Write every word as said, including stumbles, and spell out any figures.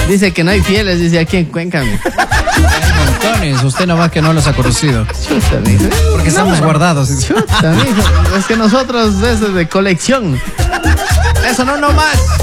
Dice que no hay fieles, dice aquí en Cuenca. Hay montones, usted nomás que no los ha conocido. Chuta, mijo. Porque No, estamos man. guardados. Chuta, mijo. Es que nosotros es de colección. Eso no, no más.